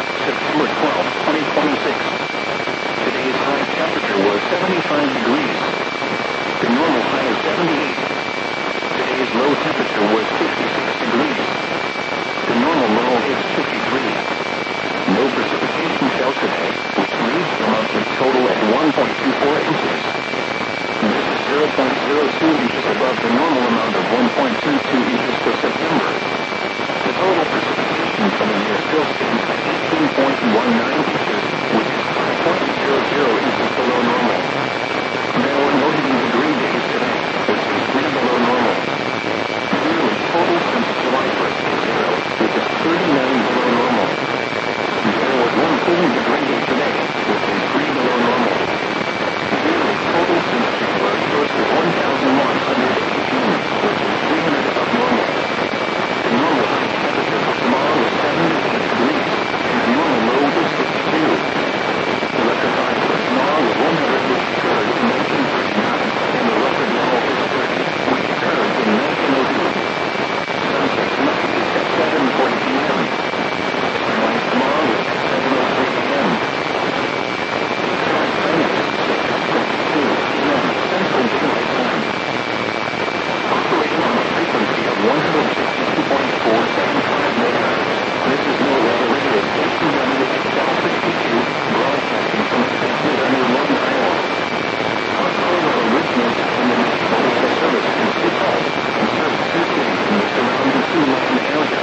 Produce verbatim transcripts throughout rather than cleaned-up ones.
September twelfth, twenty twenty-six. Today's high temperature was seventy-five degrees. The normal high is seventy-eight. Today's low temperature was fifty-six degrees. The normal low is fifty-three. No precipitation fell today, which leaves the monthly total at one point two four inches. This is zero point zero two inches above the normal amount of one point two two inches for September. The total precipitation for the year still stands at eighteen point one nine inches, which is five point zero zero inches below normal. There were no heating degree days today, which is three below normal. Yearly total since July first is zero, which is thirty-nine below normal. There was one cooling degree day today, which is three below normal. Yearly total since January first is one thousand one hundred eighteen, which is three hundred above normal. The normal high temperature for tomorrow is seventy-eight degrees, and the normal low is fifty-two. The record high for tomorrow is one hundred, which occurred in nineteen thirty-nine, and the record low is thirty, which occurred in nineteen oh two. Sunset tonight is at seven forty p m Sunrise tomorrow is at seven oh three a m Current time is six fifty-two p m Central Daylight Time. Operating on a frequency of one hundred sixty-two point four seven five megahertz. This is no weather radio station W X L sixty-two, broadcasting from Statesman Avenue, Long Island. Our program originates from the National Weather Service in Sioux Falls and serves two cities in the surrounding Siouxland area.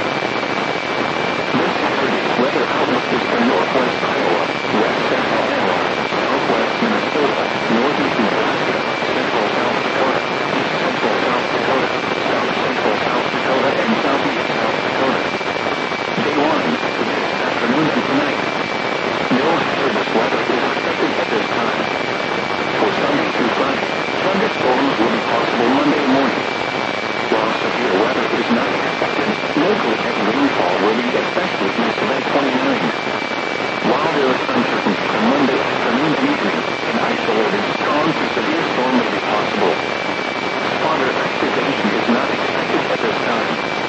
This Saturday's weather outlook is for northwest Iowa, west central Iowa, southwest Minnesota, northeast Nebraska, central South Dakota, east central South Dakota, south central South Dakota, and southeast South Dakota. Day one, this afternoon and tonight. No hazardous weather is expected at this time. For Sunday through Friday, thunderstorms will be possible Monday morning. While severe weather is not expected, locally heavy rainfall will be especially east of I twenty-nine. While there is uncertainty for Monday afternoon and evening, an isolated strong to severe storm may be possible. Spotter activation is not expected at this time.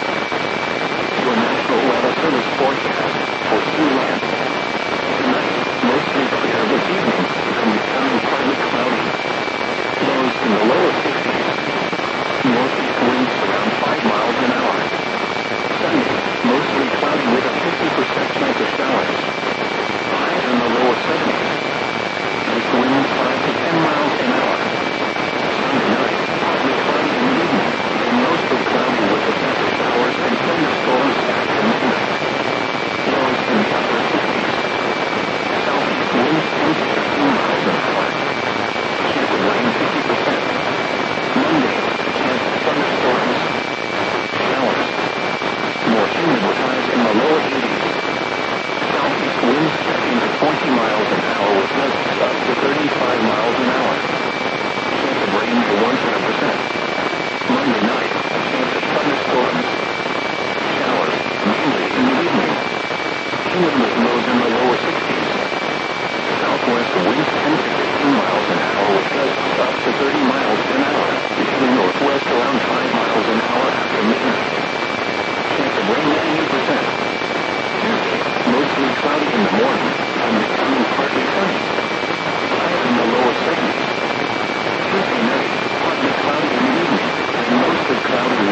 Your National Weather Service forecast for Siouxland. Tonight, mostly clear this evening, then becoming partly cloudy. Lows in the lower fifties. Northeast winds around five miles an hour. Sunday, mostly cloudy with a fifty percent chance of showers. Highs in the lower seventies. East winds five to ten miles an hour. Sunday night, partly cloudy in the evening, and mostly cloudy with a chance of showers and thunderstorms after midnight. Lows in the upper sixties. Southeast winds ten to fifteen miles an hour. Chance of rain fifty percent. Monday, chance of thunderstorms, showers. More humid with highs in the lower eighties. Southeast winds fifteen to twenty miles an hour with gusts up to thirty-five miles an hour. Chance of rain to one hundred percent. Monday night, a chance of thunderstorms, showers, mainly in the evening. Humid with lows in the lower sixties. Southwest winds ten to fifteen miles an hour with gusts up to thirty miles an hour, leaving northwest around five miles an hour after midnight. Chance of rain ninety percent. Tuesday, mostly cloudy in the morning, and becoming partly sunny. Highs in the lower seventies. Tuesday night, partly cloudy in the evening, and mostly cloudy